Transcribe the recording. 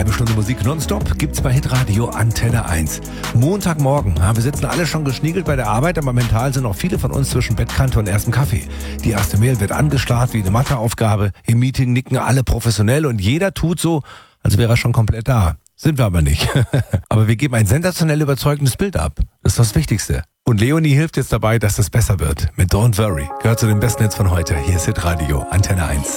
halbe Stunde Musik nonstop gibt's bei Hitradio Antenne 1. Montagmorgen. Wir sitzen alle schon geschniegelt bei der Arbeit, aber mental sind auch viele von uns zwischen Bettkante und erstem Kaffee. Die erste Mail wird angestarrt wie eine Matheaufgabe. Im Meeting nicken alle professionell und jeder tut so, als wäre er schon komplett da. Sind wir aber nicht. Aber wir geben ein sensationell überzeugendes Bild ab. Das ist das Wichtigste. Und Leonie hilft jetzt dabei, dass das besser wird. Mit Don't Worry. Gehört zu den besten Hits von heute. Hier ist Hitradio Antenne 1.